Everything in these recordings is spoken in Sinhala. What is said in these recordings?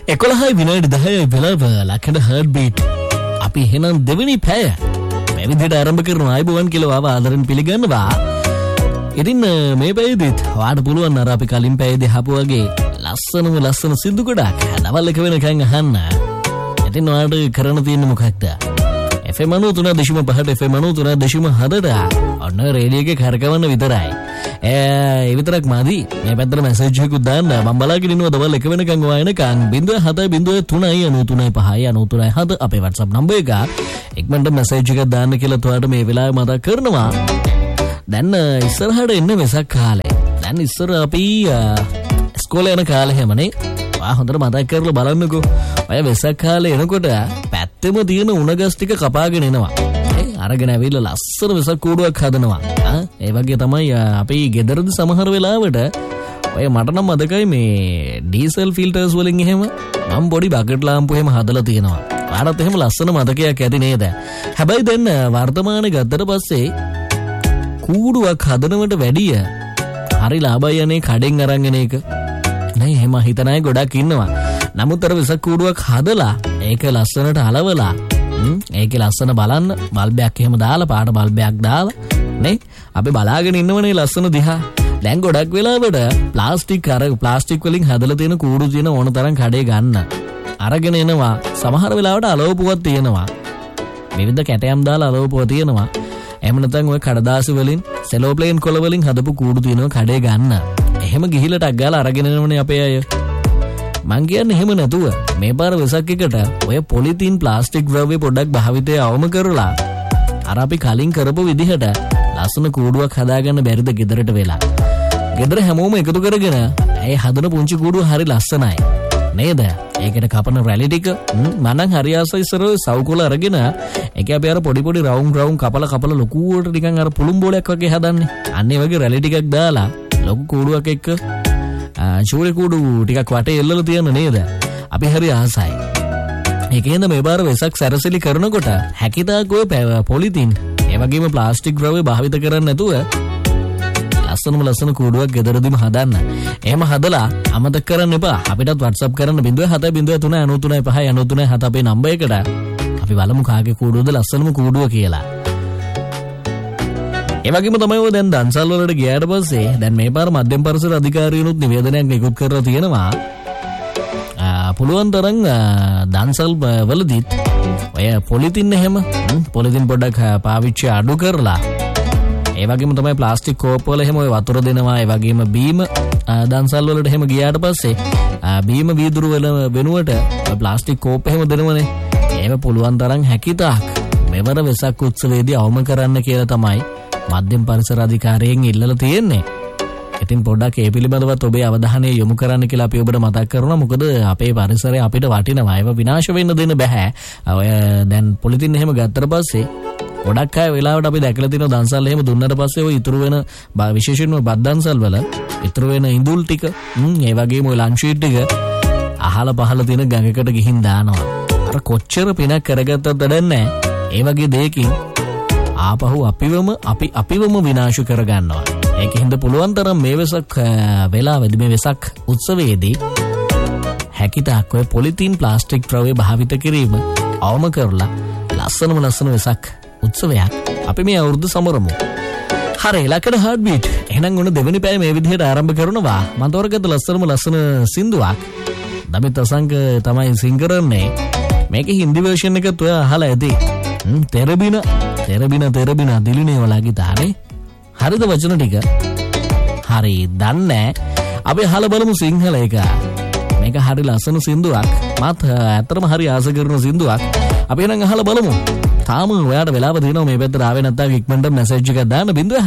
11 විනාඩි 10 වෙලාව ලකඩ හර්ට් බීට්. අපි එහෙනම් දෙවෙනි පැය මේ විදිහට ආරම්භ කරනවා. අයබෝවන් කියලා ආව ආදරෙන් පිළිගන්නවා. ඉතින් මේ පැයේදීත් ඔයාලට පුළුවන් අර අපි කලින් පැයේදී අහපු වගේ ලස්සන සින්දු ගොඩක් දවල් එක වෙනකන් අහන්න. ඉතින් ඔයාලට කරන්න තියෙන්නේ මොකක්ද? FM 93.5 FM 93.7 ඔන්න රේඩියෝ එකේ කරකවන්න විතරයි. ඒ විතරක් මදි. මේ පැත්තට මැසේජ් එකකුත් දාන්න. මම බලාගෙන ඉන්නවා දවල් 1 වෙනකන් ඔයා එනකන් 07039357 අපේ WhatsApp නම්බර් එක. ඉක්මනට මැසේජ් එකක් දාන්න කියලා ඔයාලට මේ වෙලාවේ මතක් කරනවා. දැන් ඉස්සරහට එන්න වෙසක් කාලේ. දැන් ඉස්සර අපි ඉස්කෝලේ යන කාලේ හැමනේ. ඔයා හොඳට මතක් කරලා බලන්නකෝ. ඔය වෙසක් කාලේ එනකොට පැත්තෙම තියෙන උණගස් ටික කපාගෙන එනවා. අරගෙන ඇවිල්ලා ලස්සන වෙසක් කූඩුවක් හදනවා. ඒ වගේ තමයි අපි ගෙදරදී සමහර වෙලාවට ඔය මට නම් මතකයි මේ ඩීසල් ෆිල්ටර්ස් වලින් එහෙම මම පොඩි බකට් ලාම්පු එහෙම හදලා තියෙනවා. ආරත් එහෙම ලස්සන මතකයක් ඇති නේද? හැබැයි දැන් වර්තමානයේ ගත්තට පස්සේ කූඩුවක් හදනවට වැඩිය හරි ලාභයි යන්නේ කඩෙන් අරන් එන එක. නෑ එහෙම හිතන අය ගොඩක් ඉන්නවා. නමුත් අර වෙසක් කූඩුවක් හදලා ඒක ලස්සනට අලවලා ඒකේ ලස්සන බලන්න බල්බයක් එහෙම දාලා පාට බල්බයක් දාලා නේ අපි බලාගෙන ඉන්නවනේ ලස්සන දිහා. දැන් ගොඩක් වෙලාවට ප්ලාස්ටික් වලින් හදලා තියෙන කූඩු තියෙන ඕන තරම් කඩේ ගන්න අරගෙන එනවා. සමහර වෙලාවට අලවපුවක් තියෙනවා. විවිධ කැටයම් දාලා අලවපුව තියෙනවා. එහෙම නැත්නම් ඔය කඩදාසි වලින් සෙලෝප්ලේන් කොළ වලින් හදපු කූඩු තියෙනවා කඩේ ගන්න. එහෙම ගිහිල්ලා ටක් ගාලා අරගෙන එනවනේ අපේ අය. මං කියන්නේ එහෙම නැතුව මේ පාර වෙසක් එකට ඔය පොලිතීන් ප්ලාස්ටික් ද්‍රව්‍ය පොඩ්ඩක් භාවිතය අවම කරලා අර අපි කලින් කරපු විදිහට ලස්සන කූඩුවක් හදාගන්න බැරිද ගෙදරට වෙලා? ගෙදර හැමෝම එකතු කරගෙන ඒ හදන පුංචි කූඩුව හරි ලස්සනයි නේද? ඒකට කපන රැලි ටික මනම් හරි ආසයි ඉස්සර සවුකොළ අරගෙන ඒක අපි අර පොඩි රවුම් කපලා ලොකුවට නිකන් අර පුළුම් බෝලයක් වගේ හදන්නේ. අන්න ඒ වගේ රැලි ටිකක් දාලා ලොකු කූඩුවක් එක්ක චූරි කූඩු ටිකක් වටේ එල්ලලා තියෙන නේද? අපි හරි ආසයි. ඒකෙන්ද මේ බාර වෙසක් සැරසිලි කරනකොට හැකිතාක් ඔය පොලිතින් ඒ වගේම ප්ලාස්ටික් ද්‍රව්‍ය භාවිත කරන්නේ නැතුව ලස්සන කූඩුවක් ගෙදරදීම හදන්න. එහෙම හදලා අමතක කරන්න එපා. අපිටත් WhatsApp කරන්න 0703935993 අපේ නම්බර් එකට. අපි බලමු කාගේ කූඩුවද ලස්සනම කූඩුව කියලා. ඒ වගේම තමයි ඔය දැන් දන්සල් වලට ගියාට පස්සේ දැන් මේ පාර මධ්‍යම පරිසර අධිකාරියනුත් නිවේදනයක් නිකුත් කරලා තියෙනවා. පුළුවන් තරම් දන්සල් වලදීත් ඔය පොලිතින් එහෙම පොලිතින් පොඩ්ඩක් පාවිච්චි අඩු කරලා ඒ වගේම තමයි ප්ලාස්ටික් කෝප් වල එහෙම ඔය වතුර දෙනවා. ඒ වගේම බීම දන්සල් වලට එහෙම ගියාට පස්සේ බීම වීදුරු වල වෙනුවට ඔය ප්ලාස්ටික් කෝප් එහෙම දෙනවනේ. ඒව පුළුවන් තරම් හැකිතාක් මෙවර වෙසක් උත්සවයේදී අවම කරන්න කියලා තමයි මධ්‍යම පරිසර අධිකාරියෙන් ඉල්ලලා තියෙන්නේ. ඉතින් පොඩ්ඩක් ඒ පිළිබඳවත් ඔබේ අවධානය යොමු කරන්න කියලා අපි ඔබට මතක් කරනවා. මොකද අපේ පරිසරය අපිට වටිනවා. ඒව විනාශ වෙන්න දෙන්න බෑ. ඔය දැන් පොලිතින් එහෙම ගත්තට පස්සේ ගොඩක් අය වෙලාවට අපි දැකලා තියෙනවා දන්සල් එහෙම දුන්නට පස්සේ ඔය ඉතුරු වෙන විශේෂයෙන්ම බත් දන්සල් වල ඉතුරු වෙන ඉඳුල් ටික ඒ වගේම ඔය ලන්ච් ෂීට් ටික අහල පහල තියෙන ගඟකට ගිහින් දානවා. අර කොච්චර පිනක් කරගත්තත් වැඩක් නැහැ. ඒ වගේ දෙයකින් ආපහු අපිවම විනාශ කරගන්නවා. ඒකෙන්ද පුළුවන් තරම් මේ වෙසක් වෙලාවේදී මේ වෙසක් උත්සවයේදී හැකිතාක් ඔය පොලිතීන් ප්ලාස්ටික් ද්‍රව්‍ය භාවිත කිරීම අවම කරලා ලස්සන වෙසක් උත්සවයක් අපි මේ අවුරුදු සමරමු. හරි ලකඩ හර්ට් බීට්. එහෙනම් ඔන්න දෙවෙනි පැය මේ විදිහට ආරම්භ කරනවා. මම තෝරගත්ත ලස්සන සින්දුවක් දමිත් අසංක තමයි සිං කරන්නේ. මේකේ හින්දි වර්ෂන් එකත් ඔය අහලා ඇති. තෙරබින දිලිනේ වලා ගිතානේ. හරිද වචන ටික? හරි දන්නේ. අපි අහලා බලමු සිංහල එක. මේක හරි ලස්සන සින්දුවක්. මාත් ඇත්තටම හරි ආස කරන සින්දුවක්. අපි එහෙනම් අහලා බලමු. තාම ඔයාට වෙලාව තියෙනවා මේ පැත්තට ආවේ නැත්නම් ඉක්මනට මැසේජ් එකක් දාන්න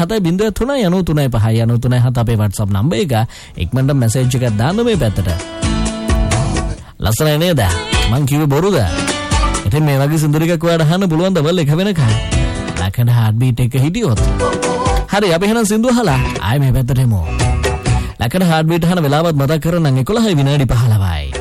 0703935993 අපේ WhatsApp නම්බර් එක. ඉක්මනට මැසේජ් එකක් දාන්න මේ පැත්තට. ලස්සනයි නේද? මං කිව්වේ බොරුද? ඉතින් මේ වගේ සින්දු ටිකක් ඔයාට අහන්න පුළුවන් දවල් 1 වෙනකන්. ලකඩ හાર્ට් බීට් එක හිටියොත්. හරි අපි එහෙනම් සින්දු අහලා ආයේ මේ පැත්තට එමු. ලකඩ හાર્ට් බීට් අහන වෙලාවත් මතක් කරගන්න 11 විනාඩි 15යි.